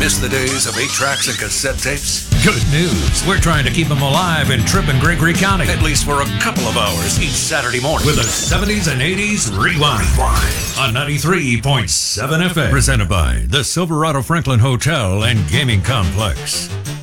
Miss the days of 8 tracks and cassette tapes? Good news. We're trying to keep them alive in Tripp and Gregory County. At least for a couple of hours each Saturday morning. With a 70s and 80s rewind. On 93.7 FM. Presented by the Silverado Franklin Hotel and Gaming Complex.